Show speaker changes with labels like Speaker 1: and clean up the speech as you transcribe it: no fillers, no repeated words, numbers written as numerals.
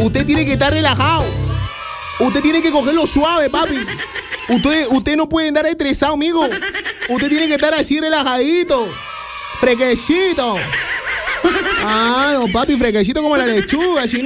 Speaker 1: Usted tiene que estar relajado. Usted tiene que cogerlo suave, papi. Usted no puede andar estresado, amigo. Usted tiene que estar así relajadito. Frequecito. Ah, no, papi, frequecito como la lechuga, así